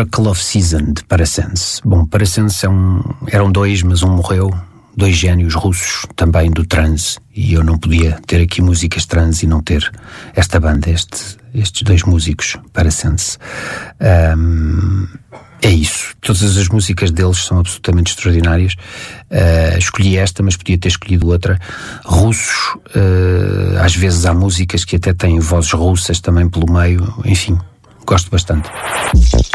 Oracle of Season, de Paracelsus. Bom, Paracelsus eram dois, mas um morreu. Dois génios russos, também do trance, e eu não podia ter aqui músicas trance e não ter esta banda, estes dois músicos, Paracelsus. É isso. Todas as músicas deles são absolutamente extraordinárias. Escolhi esta, mas podia ter escolhido outra. Russos, às vezes há músicas que até têm vozes russas também pelo meio. Enfim, gosto bastante.